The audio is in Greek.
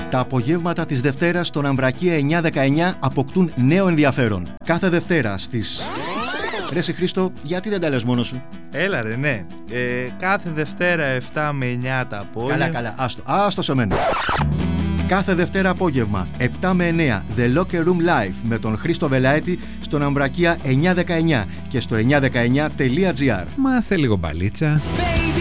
Τα απογεύματα της Δευτέρας στον Αμβρακία 9-19 αποκτούν νέο ενδιαφέρον. Κάθε Δευτέρα στις... Ρε σε Χρήστο, γιατί δεν τα λες μόνος σου? Έλα ρε, ναι. Κάθε Δευτέρα 7 με 9 τα απόγευμα. Καλά, άστο σε μένα. Κάθε Δευτέρα απόγευμα 7 με 9 The Locker Room Live με τον Χρήστο Βελαέτη στον Αμβρακία 9-19 και στο 919.gr. Μάθε λίγο μπαλίτσα.